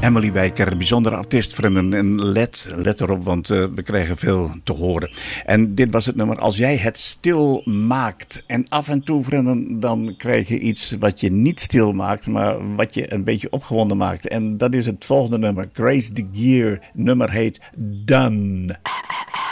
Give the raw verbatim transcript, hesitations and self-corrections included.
Emily Wijker, een bijzondere artiest, vrienden. En let, let erop, want uh, we krijgen veel te horen. En dit was het nummer Als jij het stil maakt. En af en toe, vrienden, dan krijg je iets wat je niet stil maakt, maar wat je een beetje opgewonden maakt. En dat is het volgende nummer. Grace de Gier, nummer heet Done.